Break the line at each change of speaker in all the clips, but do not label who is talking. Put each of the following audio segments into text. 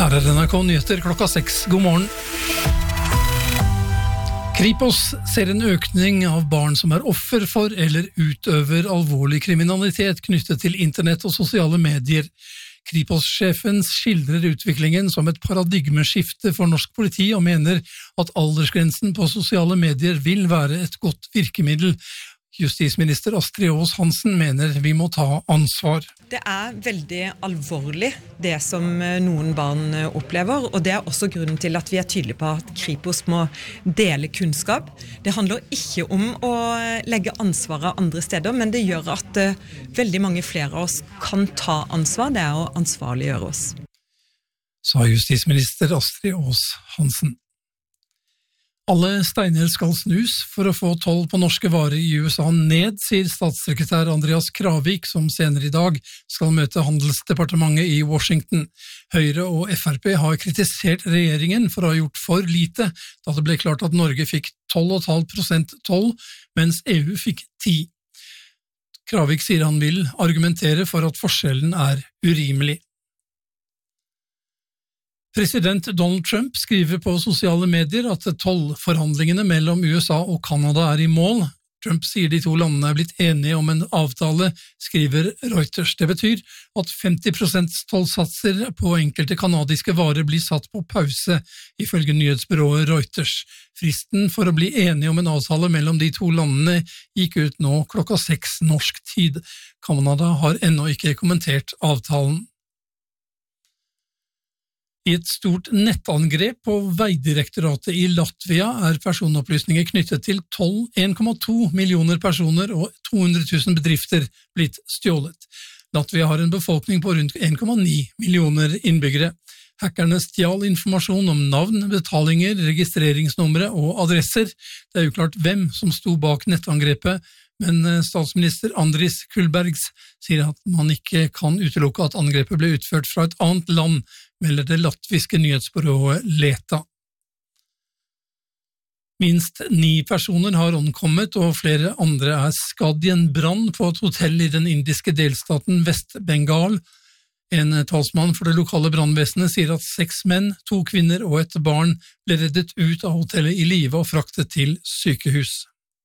Her NRK Nyheter klokka 6. God morgen. Kripos ser en økning av barn som offer for eller utøver alvorlig kriminalitet knyttet til internett og sosiale medier. Kripos-sjefen skildrer utviklingen som et paradigmeskifte for norsk politi og mener at aldersgrensen på sosiale medier vil være et godt virkemiddel. Justisminister Astrid Aas Hansen mener vi må ta ansvar.
Det veldig alvorlig det som noen barn opplever, og det også grunnen til at vi tydelige på at Kripos må dele kunnskap. Det handler ikke om å legge ansvaret andre steder, men det gjør at veldig mange flere av oss kan ta ansvar, det å ansvarliggjøre oss.
Sa justisminister Astrid Aas Hansen. Alle steiner skal snus for å få toll på norske varer i USA ned, sier statssekretær Andreas Kravik, som senere i dag skal møte Handelsdepartementet i Washington. Høyre og FrP har kritisert regjeringen for å ha gjort for lite, da det ble klart at Norge fikk 12,5% toll, mens EU fikk 10%. Kravik sier han vil argumentere for at forskjellen urimelig. President Donald Trump skriver på sosiale medier at tollforhandlingene mellom USA og Kanada i mål. Trump sier de to landene blitt enige om en avtale, skriver Reuters. Det betyr at 50% tollsatser på enkelte kanadiske varer blir satt på pause, ifølge nyhetsbyrået Reuters. Fristen for å bli enige om en avtale mellom de to landene gikk ut nå klokka 6 norsk tid. Kanada har ennå ikke kommentert avtalen. I et stort nettangrep på Veidirektoratet i Latvia personopplysninger knyttet til 1,2 millioner personer og 200 000 bedrifter blitt stjålet. Latvia har en befolkning på rundt 1,9 millioner innbyggere. Hackerne stjal informasjon om navn, betalinger, registreringsnumre og adresser. Det uklart hvem som sto bak nettangrepet, men statsminister Andris Kulbergs sier at man ikke kan utelukke at angrepet ble utført fra et annet land, melder det latviske nyhetsbyrået Leta. Minst 9 personer har omkommet, og flere andre skadd i en brann på et hotell i den indiske delstaten Vest-Bengal. En talsmann for det lokale brannvesenet sier at 6 menn, 2 kvinner og et barn ble reddet ut av hotellet i live og fraktet til sykehus.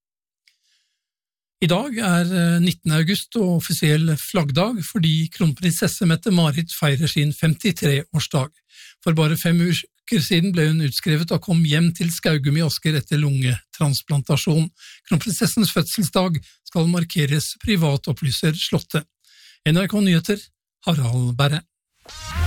I dag 19. august og offisiell flaggdag fordi kronprinsesse Mette-Marit feirer sin 53-årsdag. For bare 5 uker siden ble hun utskrevet og kom hjem til Skaugum i Asker etter lungetransplantasjon. Kronprinsessens fødselsdag skal markeres privat, opplyser Slottet. NRK Nyheter, Harald Berre.